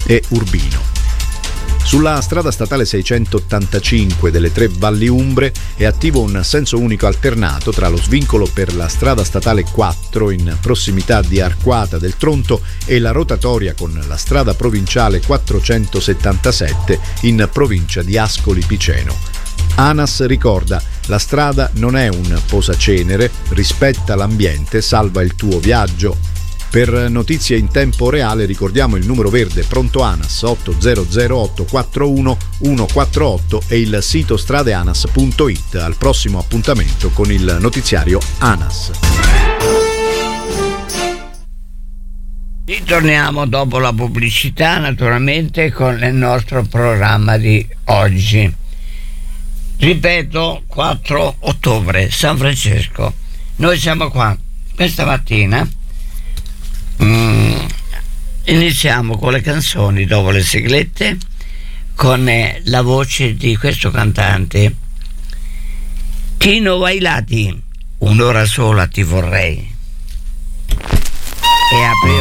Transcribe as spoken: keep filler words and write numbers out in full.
e Urbino. Sulla strada statale seicentottantacinque delle Tre Valli Umbre è attivo un senso unico alternato tra lo svincolo per la strada statale quattro in prossimità di Arquata del Tronto e la rotatoria con la strada provinciale quattrocentosettantasette in provincia di Ascoli Piceno. ANAS ricorda: la strada non è un posacenere, rispetta l'ambiente, salva il tuo viaggio. Per notizie in tempo reale ricordiamo il numero verde pronto ANAS otto zero zero otto quattro uno uno quattro otto e il sito stradeanas punto it. Al prossimo appuntamento con il notiziario ANAS. Ritorniamo dopo la pubblicità, naturalmente, con il nostro programma di oggi. Ripeto, quattro ottobre, San Francesco. Noi siamo qua questa mattina. Mm, iniziamo con le canzoni, dopo le siglette, con eh, la voce di questo cantante Tino Vailati. Un'ora sola ti vorrei. E apre